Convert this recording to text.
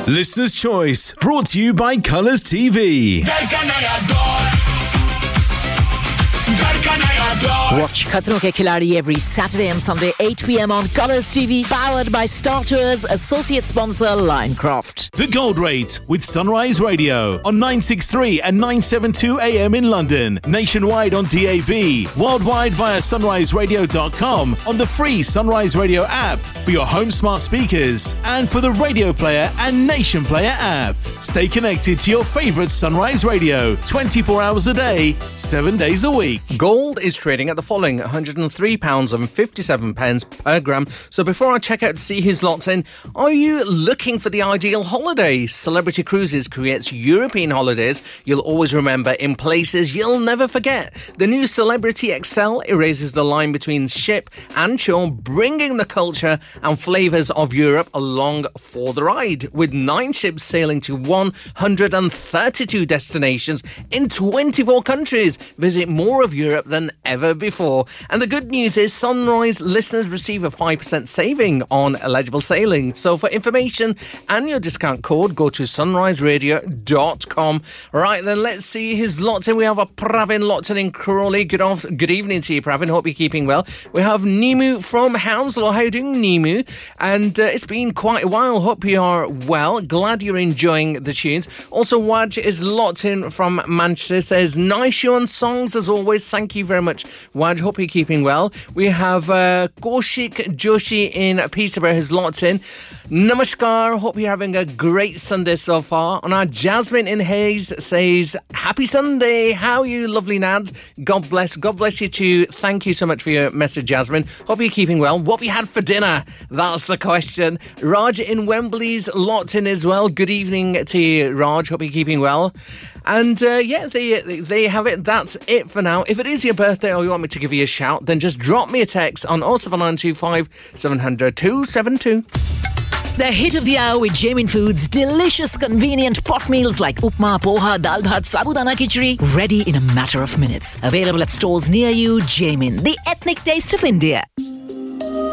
Listener's Choice, brought to you by Colours TV. Watch Khatron Ke Khiladi every Saturday and Sunday 8 p.m. on Colours TV, powered by Star Tours, associate sponsor Linecroft. The Gold Rate with Sunrise Radio on 963 and 972 AM in London, nationwide on DAB, worldwide via sunriseradio.com, on the free Sunrise Radio app for your home smart speakers and for the Radio Player and Nation Player app. Stay connected to your favourite Sunrise Radio 24 hours a day, 7 days a week. Gold is trading at the following £103.57 per gram. So before I check out to see who's locked in, are you looking for the ideal holiday? Celebrity Cruises creates European holidays you'll always remember in places you'll never forget. The new Celebrity Excel erases the line between ship and shore, bringing the culture and flavours of Europe along for the ride. With 9 ships sailing to 132 destinations in 24 countries, visit more of Europe than ever before. And the good news is Sunrise listeners receive a 5% saving on eligible sailing. So for information and your discount code, go to sunriseradio.com. Right then, let's see who's locked in. We have a Pravin locked in Crawley. Good evening to you, Pravin. Hope you're keeping well. We have Nimu from Hounslow. How are you doing, Nimu? And it's been quite a while. Hope you are well. Glad you're enjoying the tunes. Also, Waj is locked in from Manchester. Says, nice show and songs as always. Thank you very much, Waj. Hope you're keeping well. We have Kaushik Joshi in Peterborough who's locked in. Namaskar. Hope you're having a great Sunday so far. And our Jasmine in Hayes says, happy Sunday. How are you, lovely Nads? God bless. God bless you too. Thank you so much for your message, Jasmine. Hope you're keeping well. What have you had for dinner? That's the question. Raj in Wembley's locked in as well. Good evening to you, Raj. Hope you're keeping well. And yeah, there you have it. That's it for now. If it is your birthday or you want me to give you a shout, then just drop me a text on 07925 700 272. The hit of the hour with Jamin Foods. Delicious, convenient pot meals like upma, poha, dal bhat, sabudana khichdi. Ready in a matter of minutes. Available at stores near you. Jamin, the ethnic taste of India.